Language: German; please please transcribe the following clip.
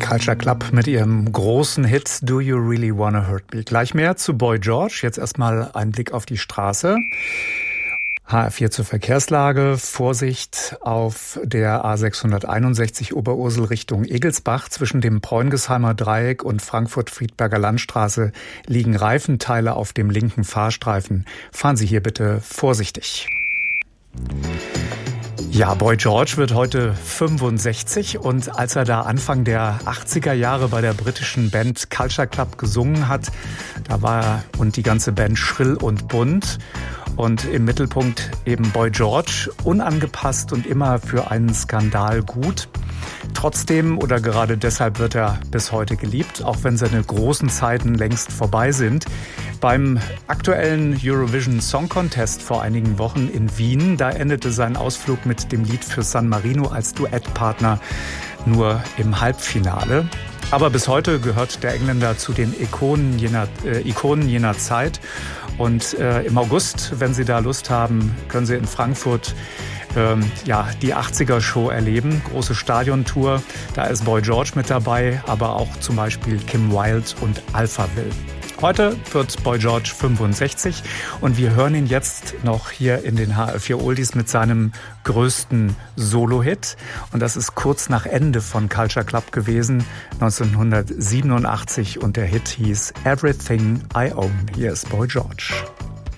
Culture Club mit ihrem großen Hit Do You Really Wanna Hurt Me? Gleich mehr zu Boy George. Jetzt erstmal ein Blick auf die Straße. HR4 zur Verkehrslage. Vorsicht auf der A661 Oberursel Richtung Egelsbach. Zwischen dem Bräungesheimer Dreieck und Frankfurt-Friedberger Landstraße liegen Reifenteile auf dem linken Fahrstreifen. Fahren Sie hier bitte vorsichtig. Ja, Boy George wird heute 65 und als er da Anfang der 80er Jahre bei der britischen Band Culture Club gesungen hat, da war er und die ganze Band schrill und bunt und im Mittelpunkt eben Boy George, unangepasst und immer für einen Skandal gut. Trotzdem oder gerade deshalb wird er bis heute geliebt, auch wenn seine großen Zeiten längst vorbei sind. Beim aktuellen Eurovision Song Contest vor einigen Wochen in Wien, da endete sein Ausflug mit dem Lied für San Marino als Duettpartner nur im Halbfinale. Aber bis heute gehört der Engländer zu den Ikonen jener Zeit. Und im August, wenn Sie da Lust haben, können Sie in Frankfurt die 80er-Show erleben. Große Stadiontour. Da ist Boy George mit dabei, aber auch zum Beispiel Kim Wilde und Alphaville. Heute wird Boy George 65 und wir hören ihn jetzt noch hier in den HR4 Oldies mit seinem größten Solo-Hit. Und das ist kurz nach Ende von Culture Club gewesen, 1987. Und der Hit hieß Everything I Own. Hier ist Boy George.